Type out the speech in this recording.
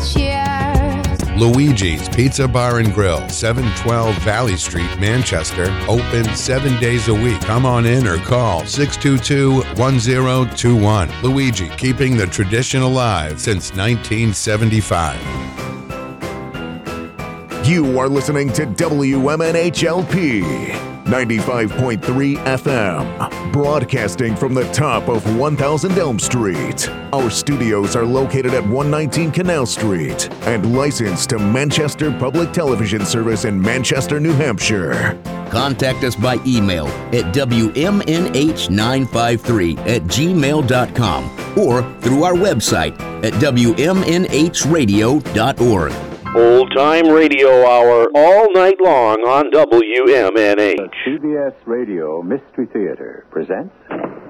cheers. Luigi's Pizza Bar and Grill, 712 Valley Street, Manchester. Open 7 days a week. Come on in or call 622-1021. Luigi, keeping the tradition alive since 1975. You are listening to WMNHLP 95.3 FM, broadcasting from the top of 1000 Elm Street. Our studios are located at 119 Canal Street and licensed to Manchester Public Television Service in Manchester, New Hampshire. Contact us by email at WMNH953@gmail.com or through our website at WMNHradio.org. Old Time Radio Hour all night long on WMNH. The CBS Radio Mystery Theater presents